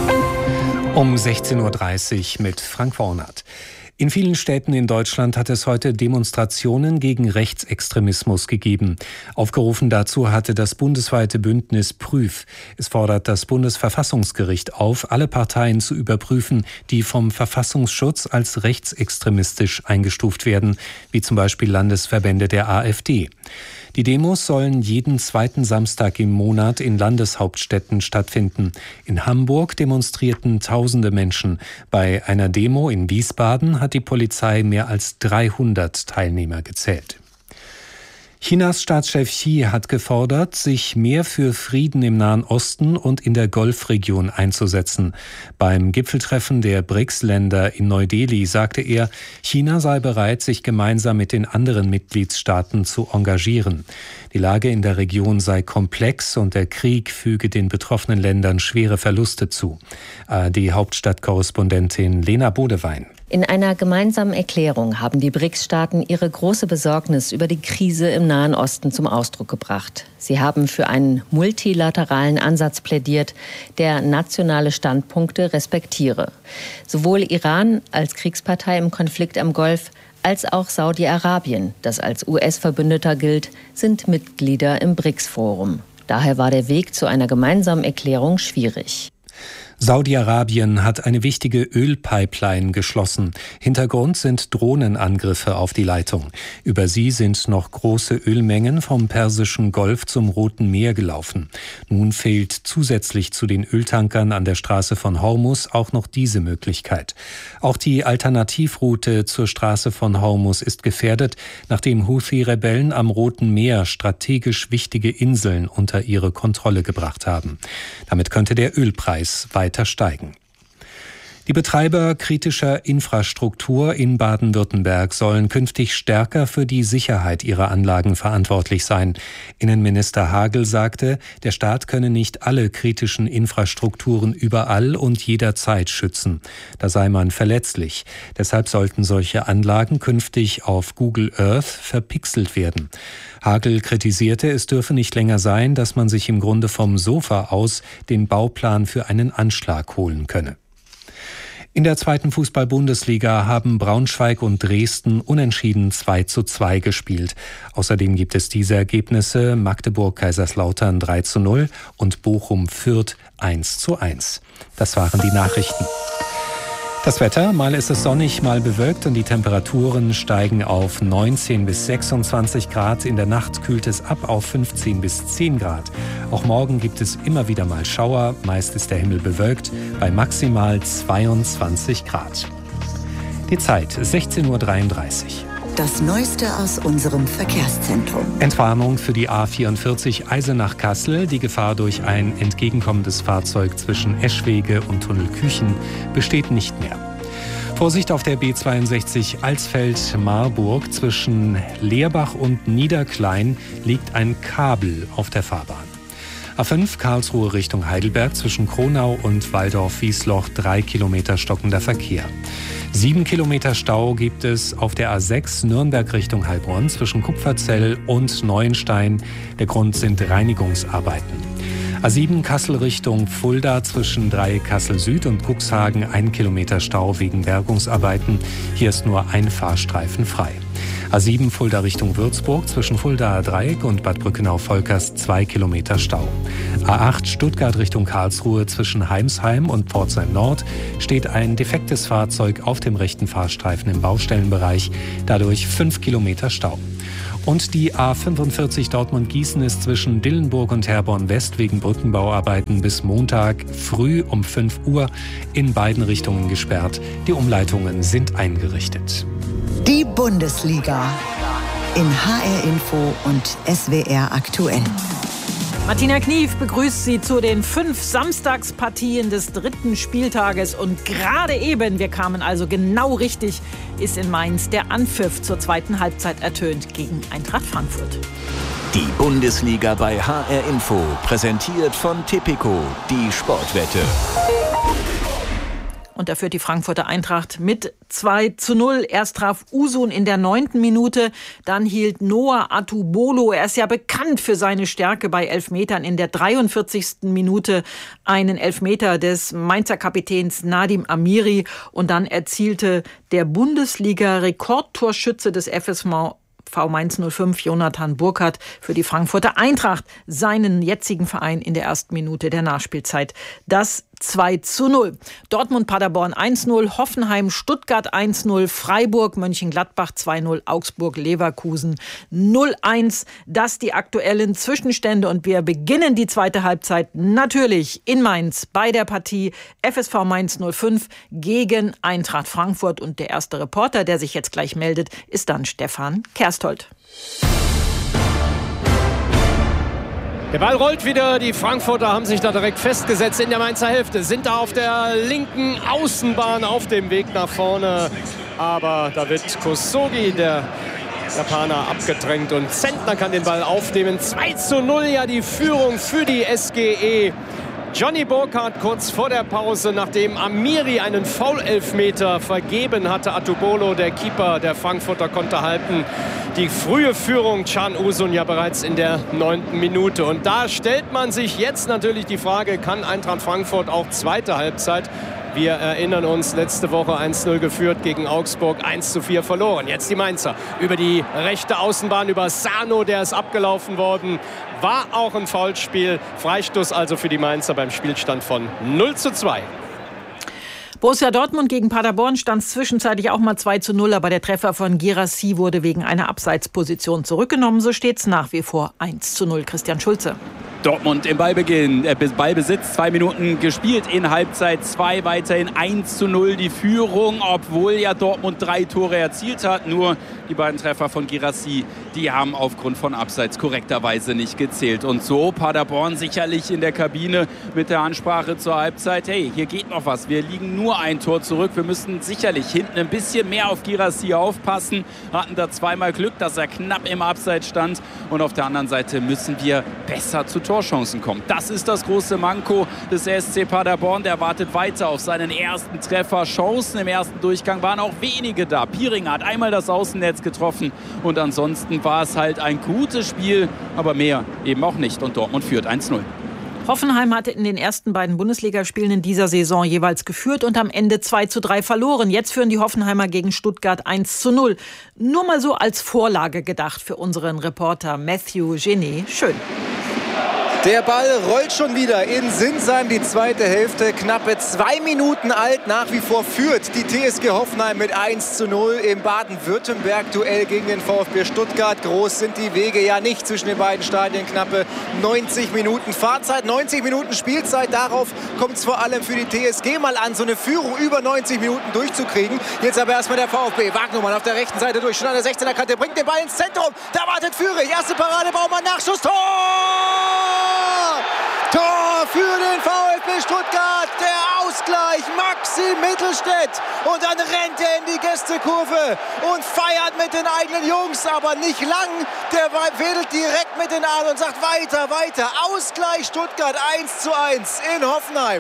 Um 16.30 Uhr mit Frank Wornert. In vielen Städten in Deutschland hat es heute Demonstrationen gegen Rechtsextremismus gegeben. Aufgerufen dazu hatte das bundesweite Bündnis Prüf. Es fordert das Bundesverfassungsgericht auf, alle Parteien zu überprüfen, die vom Verfassungsschutz als rechtsextremistisch eingestuft werden, wie zum Beispiel Landesverbände der AfD. Die Demos sollen jeden 2. Samstag im Monat in Landeshauptstädten stattfinden. In Hamburg demonstrierten tausende Menschen. Bei einer Demo in Wiesbaden hat die Polizei mehr als 300 Teilnehmer gezählt. Chinas Staatschef Xi hat gefordert, sich mehr für Frieden im Nahen Osten und in der Golfregion einzusetzen. Beim Gipfeltreffen der BRICS-Länder in Neu-Delhi sagte er, China sei bereit, sich gemeinsam mit den anderen Mitgliedstaaten zu engagieren. Die Lage in der Region sei komplex und der Krieg füge den betroffenen Ländern schwere Verluste zu. ARD-Hauptstadtkorrespondentin Lena Bodewein. In einer gemeinsamen Erklärung haben die BRICS-Staaten ihre große Besorgnis über die Krise im Nahen Osten zum Ausdruck gebracht. Sie haben für einen multilateralen Ansatz plädiert, der nationale Standpunkte respektiere. Sowohl Iran als Kriegspartei im Konflikt am Golf als auch Saudi-Arabien, das als US-Verbündeter gilt, sind Mitglieder im BRICS-Forum. Daher war der Weg zu einer gemeinsamen Erklärung schwierig. Saudi-Arabien hat eine wichtige Ölpipeline geschlossen. Hintergrund sind Drohnenangriffe auf die Leitung. Über sie sind noch große Ölmengen vom Persischen Golf zum Roten Meer gelaufen. Nun fehlt zusätzlich zu den Öltankern an der Straße von Hormuz auch noch diese Möglichkeit. Auch die Alternativroute zur Straße von Hormuz ist gefährdet, nachdem Houthi-Rebellen am Roten Meer strategisch wichtige Inseln unter ihre Kontrolle gebracht haben. Damit könnte der Ölpreis weiter steigen. Die Betreiber kritischer Infrastruktur in Baden-Württemberg sollen künftig stärker für die Sicherheit ihrer Anlagen verantwortlich sein. Innenminister Hagel sagte, der Staat könne nicht alle kritischen Infrastrukturen überall und jederzeit schützen. Da sei man verletzlich. Deshalb sollten solche Anlagen künftig auf Google Earth verpixelt werden. Hagel kritisierte, es dürfe nicht länger sein, dass man sich im Grunde vom Sofa aus den Bauplan für einen Anschlag holen könne. In der 2. Fußball-Bundesliga haben Braunschweig und Dresden unentschieden 2:2 gespielt. Außerdem gibt es diese Ergebnisse: Magdeburg-Kaiserslautern 3:0 und Bochum-Fürth 1:1. Das waren die Nachrichten. Das Wetter, mal ist es sonnig, mal bewölkt und die Temperaturen steigen auf 19 bis 26 Grad. In der Nacht kühlt es ab auf 15 bis 10 Grad. Auch morgen gibt es immer wieder mal Schauer, meist ist der Himmel bewölkt, bei maximal 22 Grad. Die Zeit 16:33 Uhr. Das Neueste aus unserem Verkehrszentrum. Entwarnung für die A44 Eisenach-Kassel. Die Gefahr durch ein entgegenkommendes Fahrzeug zwischen Eschwege und Tunnelküchen besteht nicht mehr. Vorsicht auf der B62 Alsfeld-Marburg. Zwischen Leerbach und Niederklein liegt ein Kabel auf der Fahrbahn. A5 Karlsruhe Richtung Heidelberg zwischen Kronau und Walldorf-Wiesloch 3 Kilometer stockender Verkehr. 7 Kilometer Stau gibt es auf der A6 Nürnberg Richtung Heilbronn zwischen Kupferzell und Neuenstein. Der Grund sind Reinigungsarbeiten. A7 Kassel Richtung Fulda zwischen Dreieck Kassel Süd und Cuxhagen 1 Kilometer Stau wegen Bergungsarbeiten. Hier ist nur ein Fahrstreifen frei. A7 Fulda Richtung Würzburg zwischen Fuldaer Dreieck und Bad Brückenau-Volkers 2 Kilometer Stau. A8 Stuttgart Richtung Karlsruhe zwischen Heimsheim und Pforzheim Nord steht ein defektes Fahrzeug auf dem rechten Fahrstreifen im Baustellenbereich, dadurch 5 Kilometer Stau. Und die A45 Dortmund-Gießen ist zwischen Dillenburg und Herborn West wegen Brückenbauarbeiten bis Montag früh um 5 Uhr in beiden Richtungen gesperrt. Die Umleitungen sind eingerichtet. Die Bundesliga in HR Info und SWR aktuell. Martina Knief begrüßt Sie zu den 5 Samstagspartien des 3. Spieltages. Und gerade eben, wir kamen also genau richtig, ist in Mainz der Anpfiff zur 2. Halbzeit ertönt gegen Eintracht Frankfurt. Die Bundesliga bei HR Info, präsentiert von Tipico, die Sportwette. Und da führt die Frankfurter Eintracht mit 2:0. Erst traf Usun in der 9. Minute, dann hielt Noah Atubolo, er ist ja bekannt für seine Stärke bei Elfmetern, in der 43. Minute einen Elfmeter des Mainzer Kapitäns Nadim Amiri. Und dann erzielte der Bundesliga-Rekordtorschütze des FSV Mainz 05, Jonathan Burkhardt, für die Frankfurter Eintracht seinen jetzigen Verein in der ersten Minute der Nachspielzeit das 2:0. Dortmund-Paderborn 1:0, Hoffenheim-Stuttgart 1:0, Freiburg-Mönchengladbach 2:0, Augsburg-Leverkusen 0:1. Das die aktuellen Zwischenstände und wir beginnen die zweite Halbzeit natürlich in Mainz bei der Partie FSV Mainz 05 gegen Eintracht Frankfurt. Und der erste Reporter, der sich jetzt gleich meldet, ist dann Stefan Kersthold. Der Ball rollt wieder, die Frankfurter haben sich da direkt festgesetzt in der Mainzer Hälfte, sind da auf der linken Außenbahn auf dem Weg nach vorne. Aber da wird Kosogi, der Japaner, abgedrängt und Zentner kann den Ball aufnehmen. 2:0, ja, die Führung für die SGE. Johnny Burkhardt kurz vor der Pause, nachdem Amiri einen Foul-Elfmeter vergeben hatte. Atubolo, der Keeper der Frankfurter, konnte halten. Die frühe Führung Can Usun ja bereits in der 9. Minute. Und da stellt man sich jetzt natürlich die Frage, kann Eintracht Frankfurt auch zweite Halbzeit? Wir erinnern uns, letzte Woche 1:0 geführt gegen Augsburg, 1:4 verloren. Jetzt die Mainzer über die rechte Außenbahn, über Sano, der ist abgelaufen worden. War auch ein Foulspiel. Freistoß also für die Mainzer beim Spielstand von 0:2. Borussia Dortmund gegen Paderborn stand zwischenzeitlich auch mal 2:0, aber der Treffer von Guirassy wurde wegen einer Abseitsposition zurückgenommen. So steht es nach wie vor 1:0. Christian Schulze. Dortmund im Ballbesitz, 2 Minuten gespielt in Halbzeit 2, weiterhin 1:0 die Führung, obwohl ja Dortmund 3 Tore erzielt hat. Nur die beiden Treffer von Guirassy, die haben aufgrund von Abseits korrekterweise nicht gezählt. Und so Paderborn sicherlich in der Kabine mit der Ansprache zur Halbzeit: Hey, hier geht noch was, wir liegen nur ein Tor zurück, wir müssen sicherlich hinten ein bisschen mehr auf Guirassy aufpassen. Hatten da zweimal Glück, dass er knapp im Abseits stand. Und auf der anderen Seite müssen wir besser zu Torchancen kommen. Das ist das große Manko des SC Paderborn. Der wartet weiter auf seinen ersten Treffer. Chancen im ersten Durchgang waren auch wenige da. Pieringer hat einmal das Außennetz getroffen und ansonsten war es halt ein gutes Spiel, aber mehr eben auch nicht. Und Dortmund führt 1:0. Hoffenheim hatte in den ersten beiden Bundesligaspielen in dieser Saison jeweils geführt und am Ende 2:3 verloren. Jetzt führen die Hoffenheimer gegen Stuttgart 1:0. Nur mal so als Vorlage gedacht für unseren Reporter Matthew Genet. Schön. Der Ball rollt schon wieder in Sinsheim, die zweite Hälfte, knappe 2 Minuten alt, nach wie vor führt die TSG Hoffenheim mit 1:0 im Baden-Württemberg-Duell gegen den VfB Stuttgart. Groß sind die Wege ja nicht zwischen den beiden Stadien, knappe 90 Minuten Fahrzeit, 90 Minuten Spielzeit, darauf kommt es vor allem für die TSG mal an, so eine Führung über 90 Minuten durchzukriegen. Jetzt aber erstmal der VfB, Wagnumann auf der rechten Seite durch, schon an der 16er Kante, bringt den Ball ins Zentrum, da wartet Führig, erste Parade, Baumann, Nachschuss, Tor! Tor für den VfB Stuttgart, der Ausgleich, Maxi Mittelstädt. Und dann rennt er in die Gästekurve und feiert mit den eigenen Jungs, aber nicht lang. Der wedelt direkt mit den Armen und sagt weiter, weiter. Ausgleich Stuttgart 1:1 in Hoffenheim.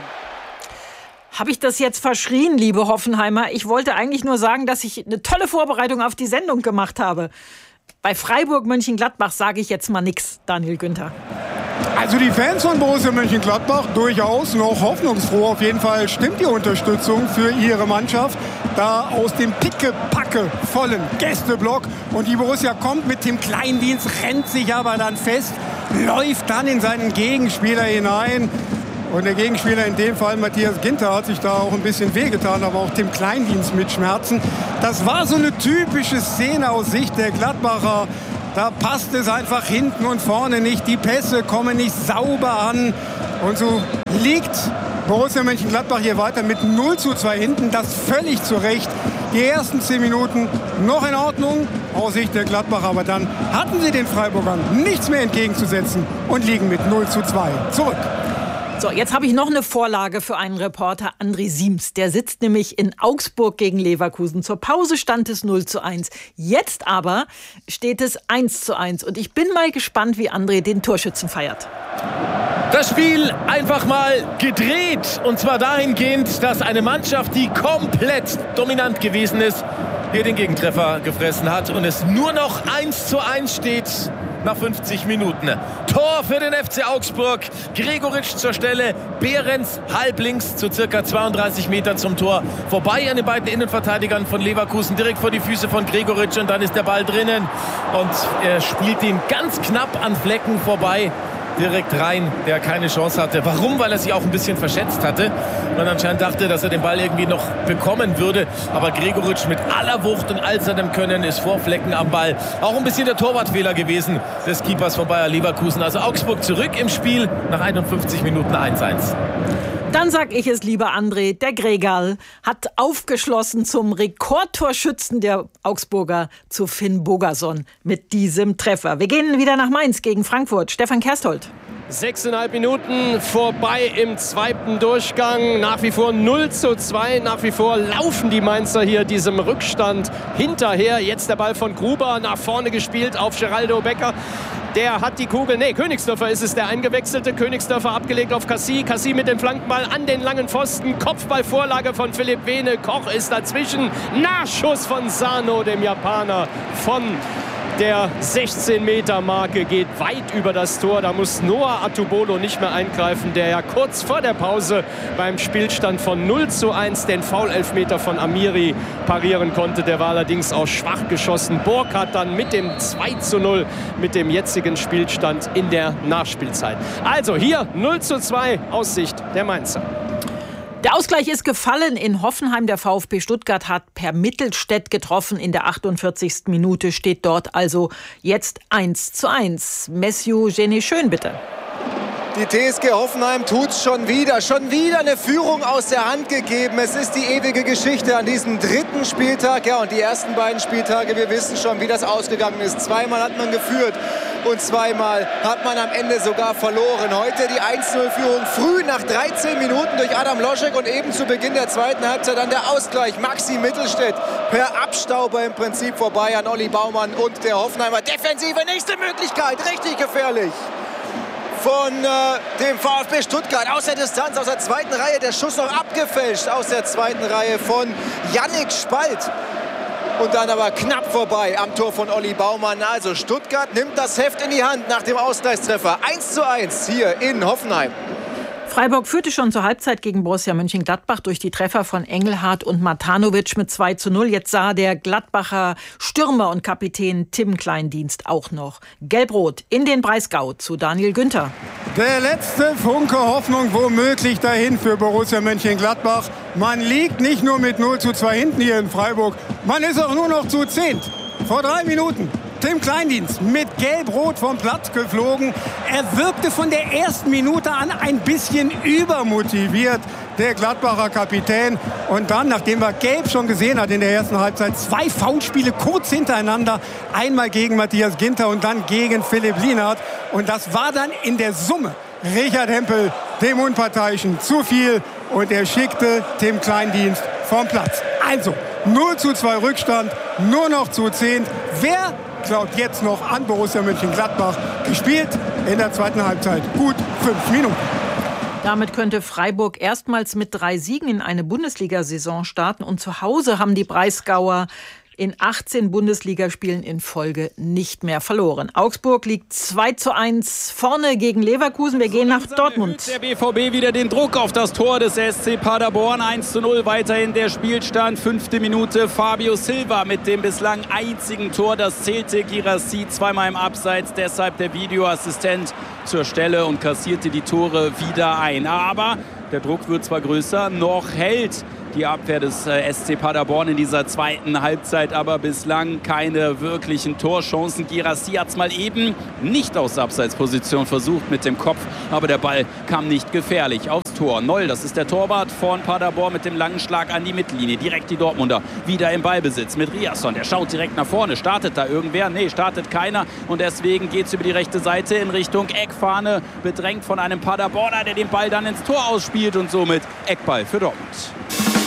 Habe ich das jetzt verschrien, liebe Hoffenheimer? Ich wollte eigentlich nur sagen, dass ich eine tolle Vorbereitung auf die Sendung gemacht habe. Bei Freiburg Mönchengladbach sage ich jetzt mal nichts, Daniel Günther. Also die Fans von Borussia Mönchengladbach durchaus noch hoffnungsfroh. Auf jeden Fall stimmt die Unterstützung für ihre Mannschaft. Da aus dem pickepacke vollen Gästeblock. Und die Borussia kommt mit dem Kleindienst, rennt sich aber dann fest, läuft dann in seinen Gegenspieler hinein. Und der Gegenspieler, in dem Fall Matthias Ginter, hat sich da auch ein bisschen wehgetan, aber auch Tim Kleindienst mit Schmerzen. Das war so eine typische Szene aus Sicht der Gladbacher. Da passt es einfach hinten und vorne nicht. Die Pässe kommen nicht sauber an. Und so liegt Borussia Mönchengladbach hier weiter mit 0:2 hinten. Das völlig zu Recht. Die ersten 10 Minuten noch in Ordnung aus Sicht der Gladbacher. Aber dann hatten sie den Freiburgern nichts mehr entgegenzusetzen und liegen mit 0:2 zurück. So, jetzt habe ich noch eine Vorlage für einen Reporter, André Siems. Der sitzt nämlich in Augsburg gegen Leverkusen. Zur Pause stand es 0:1. Jetzt aber steht es 1:1. Und ich bin mal gespannt, wie André den Torschützen feiert. Das Spiel einfach mal gedreht. Und zwar dahingehend, dass eine Mannschaft, die komplett dominant gewesen ist, hier den Gegentreffer gefressen hat. Und es nur noch 1:1 steht. Nach 50 Minuten. Tor für den FC Augsburg. Gregoritsch zur Stelle. Behrens halblinks zu circa 32 Metern zum Tor. Vorbei an den beiden Innenverteidigern von Leverkusen. Direkt vor die Füße von Gregoritsch. Und dann ist der Ball drinnen. Und er spielt ihn ganz knapp an Flecken vorbei. Direkt rein, der keine Chance hatte. Warum? Weil er sich auch ein bisschen verschätzt hatte. Man anscheinend dachte, dass er den Ball irgendwie noch bekommen würde. Aber Gregoritsch mit aller Wucht und all seinem Können ist vor Flecken am Ball. Auch ein bisschen der Torwartfehler gewesen des Keepers von Bayer Leverkusen. Also Augsburg zurück im Spiel nach 51 Minuten 1:1. Dann sag ich es, lieber André, der Gregal hat aufgeschlossen zum Rekordtorschützen der Augsburger, zu Finn Bogason mit diesem Treffer. Wir gehen wieder nach Mainz gegen Frankfurt. Stefan Kersthold. 6,5 Minuten vorbei im zweiten Durchgang. Nach wie vor 0:2. Nach wie vor laufen die Mainzer hier diesem Rückstand hinterher. Jetzt der Ball von Gruber nach vorne gespielt auf Geraldo Becker. Der hat die Kugel, Königsdörfer ist es, der eingewechselte. Königsdörfer abgelegt auf Cassie. Cassie mit dem Flankenball an den langen Pfosten. Kopfballvorlage von Philipp Vene. Koch ist dazwischen. Nachschuss von Sano, dem Japaner, von der 16-Meter-Marke, geht weit über das Tor. Da muss Noah Atubolo nicht mehr eingreifen, der ja kurz vor der Pause beim Spielstand von 0:1 den Foul-Elfmeter von Amiri parieren konnte. Der war allerdings auch schwach geschossen. Burkhardt dann mit dem 2:0 mit dem jetzigen Spielstand in der Nachspielzeit. Also hier 0:2 aus Sicht der Mainzer. Der Ausgleich ist gefallen in Hoffenheim. Der VfB Stuttgart hat per Mittelstädt getroffen. In der 48. Minute steht dort also jetzt 1:1. Messiu Genie Schön, bitte. Die TSG Hoffenheim tut's schon wieder. Schon wieder eine Führung aus der Hand gegeben. Es ist die ewige Geschichte an diesem 3. Spieltag. Ja, und die ersten beiden Spieltage, wir wissen schon, wie das ausgegangen ist. Zweimal hat man geführt und zweimal hat man am Ende sogar verloren. Heute die 1:0-Führung früh nach 13 Minuten durch Adam Loschek und eben zu Beginn der zweiten Halbzeit dann der Ausgleich. Maxi Mittelstädt per Abstauber im Prinzip vorbei an Olli Baumann und der Hoffenheimer Defensive. Nächste Möglichkeit, richtig gefährlich von dem VfB Stuttgart aus der Distanz, aus der zweiten Reihe. Der Schuss noch abgefälscht aus der zweiten Reihe von Yannick Spalt. Und dann aber knapp vorbei am Tor von Olli Baumann. Also Stuttgart nimmt das Heft in die Hand nach dem Ausgleichstreffer. 1:1 hier in Hoffenheim. Freiburg führte schon zur Halbzeit gegen Borussia Mönchengladbach durch die Treffer von Engelhardt und Matanovic mit 2:0. Jetzt sah der Gladbacher Stürmer und Kapitän Tim Kleindienst auch noch Gelb-Rot in den Breisgau zu Daniel Günther. Der letzte Funke Hoffnung womöglich dahin für Borussia Mönchengladbach. Man liegt nicht nur mit 0:2 hinten hier in Freiburg, man ist auch nur noch zu 10. Vor 3 Minuten. Tim Kleindienst mit Gelb-Rot vom Platz geflogen. Er wirkte von der ersten Minute an ein bisschen übermotiviert, der Gladbacher Kapitän. Und dann, nachdem er Gelb schon gesehen hat in der ersten Halbzeit, 2 Foulspiele kurz hintereinander. Einmal gegen Matthias Ginter und dann gegen Philipp Lienhardt. Und das war dann in der Summe Richard Hempel, dem Unparteiischen, zu viel. und er schickte Tim Kleindienst vom Platz. Also 0:2 Rückstand, nur noch zu 10. Wer glaubt jetzt noch an Borussia Mönchengladbach? Gespielt in der zweiten Halbzeit. Gut 5 Minuten. Damit könnte Freiburg erstmals mit 3 Siegen in eine Bundesliga-Saison starten. Und zu Hause haben die Breisgauer in 18 Bundesligaspielen in Folge nicht mehr verloren. Augsburg liegt 2:1 vorne gegen Leverkusen. Wir gehen nach Dortmund. Der BVB wieder den Druck auf das Tor des SC Paderborn. 1:0 weiterhin der Spielstand. 5. Minute. Fabio Silva mit dem bislang einzigen Tor. Das zählte Guirassy zweimal im Abseits. Deshalb der Videoassistent zur Stelle und kassierte die Tore wieder ein. Aber der Druck wird zwar größer, noch hält die Abwehr des SC Paderborn in dieser zweiten Halbzeit, aber bislang keine wirklichen Torchancen. Guirassy hat es mal eben nicht aus Abseitsposition versucht mit dem Kopf, aber der Ball kam nicht gefährlich aufs Tor. Noll, das ist der Torwart von Paderborn mit dem langen Schlag an die Mittellinie. Direkt die Dortmunder wieder im Ballbesitz mit Riasson. Der schaut direkt nach vorne. Startet da irgendwer? Nee, startet keiner. Und deswegen geht es über die rechte Seite in Richtung Eckfahne. Bedrängt von einem Paderborner, der den Ball dann ins Tor ausspielt und somit Eckball für Dortmund.